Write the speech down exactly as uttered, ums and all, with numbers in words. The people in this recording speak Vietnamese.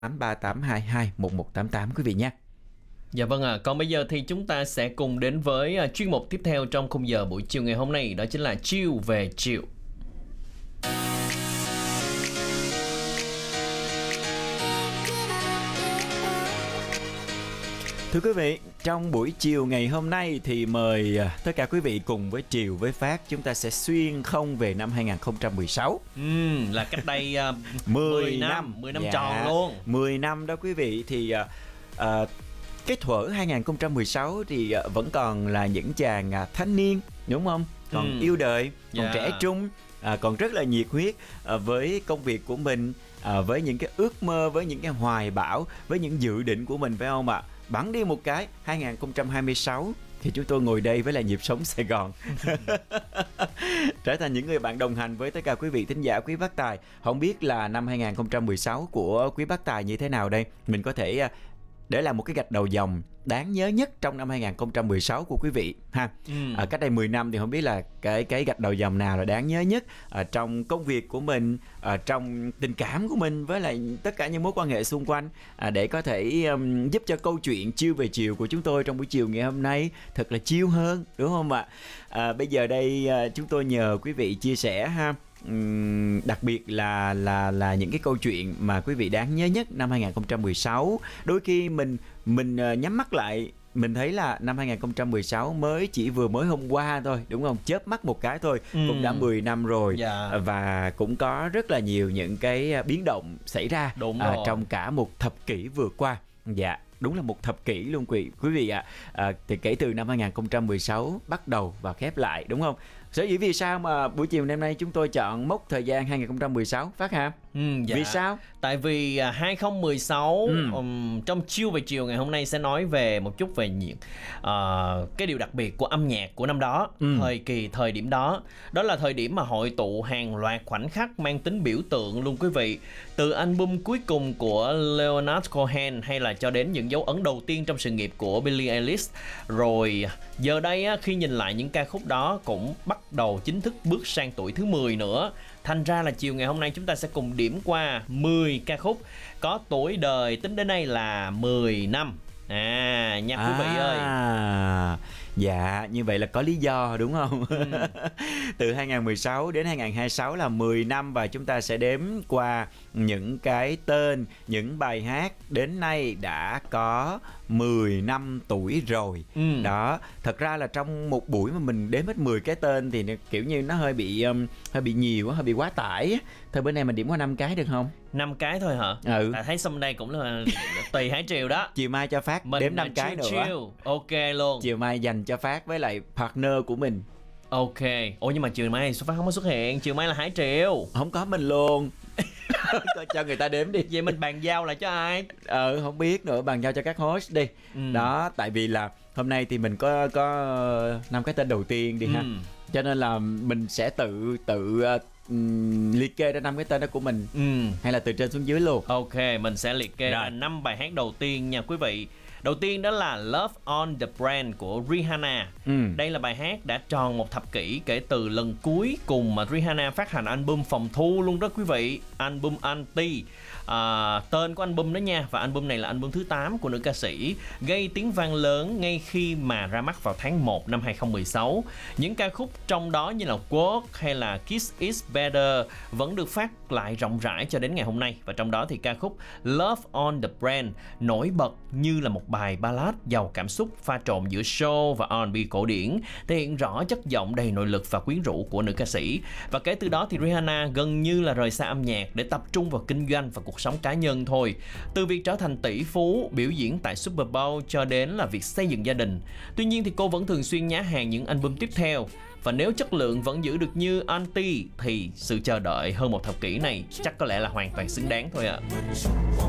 tám ba tám hai hai một một tám tám quý vị nhé. Dạ vâng ạ, à. Còn bây giờ thì chúng ta sẽ cùng đến với uh, chuyên mục tiếp theo trong khung giờ buổi chiều ngày hôm nay, đó chính là chill về chiều. Thưa quý vị, trong buổi chiều ngày hôm nay thì mời tất cả quý vị cùng với Triều với Phát chúng ta sẽ xuyên không về năm hai không một sáu. Ừ, là cách đây uh, mười, mười năm, năm, mười năm dạ, tròn luôn. mười năm đó quý vị. Thì uh, uh, cái thuở hai không một sáu thì uh, vẫn còn là những chàng uh, thanh niên, đúng không? Còn ừ. yêu đời, còn yeah. trẻ trung, uh, còn rất là nhiệt huyết uh, với công việc của mình, uh, với những cái ước mơ, với những cái hoài bão, với những dự định của mình, phải không ạ? Bắn đi một cái hai không hai sáu thì chúng tôi ngồi đây với lại nhịp sống Sài Gòn trở thành những người bạn đồng hành với tất cả quý vị thính giả, quý bác tài. Không biết là năm hai không một sáu của quý bác tài như thế nào đây? Mình có thể để làm một cái gạch đầu dòng đáng nhớ nhất trong năm hai không một sáu của quý vị ha. Ừ. À, cách đây mười năm thì không biết là cái cái gạch đầu dòng nào là đáng nhớ nhất ở trong công việc của mình, ở trong tình cảm của mình, với lại tất cả những mối quan hệ xung quanh, à, để có thể um, giúp cho câu chuyện chill về chiều của chúng tôi trong buổi chiều ngày hôm nay thật là chill hơn, đúng không ạ? À, bây giờ đây à, chúng tôi nhờ quý vị chia sẻ ha. Uhm, đặc biệt là là là những cái câu chuyện mà quý vị đáng nhớ nhất năm hai không một sáu. Đôi khi mình mình uh, nhắm mắt lại mình thấy là năm hai không một sáu mới chỉ vừa mới hôm qua thôi, đúng không? Chớp mắt một cái thôi, ừ. cũng đã mười năm rồi. Yeah. Và cũng có rất là nhiều những cái biến động xảy ra uh, trong cả một thập kỷ vừa qua. Dạ, đúng là một thập kỷ luôn quý quý vị ạ. À. À, thì kể từ năm hai không một sáu bắt đầu và khép lại, đúng không? Sở dĩ vì sao mà buổi chiều hôm nay chúng tôi chọn mốc thời gian hai không một sáu Phát hả? Ừ, dạ. Vì sao? Tại vì hai không một sáu ừ. um, trong chill về chiều ngày hôm nay sẽ nói về một chút về những uh, cái điều đặc biệt của âm nhạc của năm đó, ừ. thời kỳ thời điểm đó. Đó là thời điểm mà hội tụ hàng loạt khoảnh khắc mang tính biểu tượng luôn quý vị. Từ album cuối cùng của Leonard Cohen hay là cho đến những dấu ấn đầu tiên trong sự nghiệp của Billie Eilish. Rồi giờ đây á, khi nhìn lại những ca khúc đó cũng bắt đầu chính thức bước sang tuổi thứ mười nữa. Thành ra là chiều ngày hôm nay chúng ta sẽ cùng điểm qua mười ca khúc có tuổi đời tính đến nay là mười năm. À, nha quý vị ơi. À, dạ, như vậy là có lý do đúng không? Ừ. Từ hai không một sáu đến hai không hai sáu là mười năm và chúng ta sẽ đếm qua những cái tên, những bài hát đến nay đã có mười năm tuổi rồi. Ừ. Đó, thật ra là trong một buổi mà mình đếm hết mười cái tên thì kiểu như nó hơi bị um, hơi bị nhiều, hơi bị quá tải. Thôi bữa nay mình điểm qua năm cái được không? năm cái thôi hả? Ừ. À, thấy xong đây cũng là tùy Hải Triều đó. Chiều mai cho Phát mình đếm năm cái nữa. Chill. Ok luôn. Chiều mai dành cho Phát với lại partner của mình. Ok. Ủa nhưng mà chiều mai Phát không có xuất hiện, chiều mai là Hải Triều. Không có mình luôn. Cho người ta đếm đi. Vậy mình bàn giao lại cho ai? Ờ không biết nữa, bàn giao cho các host đi. Ừ. Đó, tại vì là hôm nay thì mình có có năm cái tên đầu tiên đi, ừ. ha. Cho nên là mình sẽ tự tự uh, liệt kê ra năm cái tên đó của mình, ừ. hay là từ trên xuống dưới luôn. Ok, mình sẽ liệt kê ra năm bài hát đầu tiên nha quý vị. Đầu tiên đó là Love on the Brain của Rihanna. Ừ. Đây là bài hát đã tròn một thập kỷ kể từ lần cuối cùng mà Rihanna phát hành album phòng thu luôn đó quý vị. Album Anti. À, tên của album đó nha. Và album này là album thứ tám của nữ ca sĩ, gây tiếng vang lớn ngay khi mà ra mắt vào tháng một năm hai không một sáu. Những ca khúc trong đó như là Walk hay là Kiss Is Better vẫn được phát lại rộng rãi cho đến ngày hôm nay. Và trong đó thì ca khúc Love on the Brain nổi bật như là một bài ballad giàu cảm xúc pha trộn giữa soul và R and B cổ điển, thể hiện rõ chất giọng đầy nội lực và quyến rũ của nữ ca sĩ. Và kể từ đó thì Rihanna gần như là rời xa âm nhạc để tập trung vào kinh doanh và cuộc sống cá nhân thôi. Từ việc trở thành tỷ phú, biểu diễn tại Super Bowl cho đến là việc xây dựng gia đình. Tuy nhiên thì cô vẫn thường xuyên nhá hàng những album tiếp theo. Và nếu chất lượng vẫn giữ được như Anti thì sự chờ đợi hơn một thập kỷ này chắc có lẽ là hoàn toàn xứng đáng thôi ạ. À.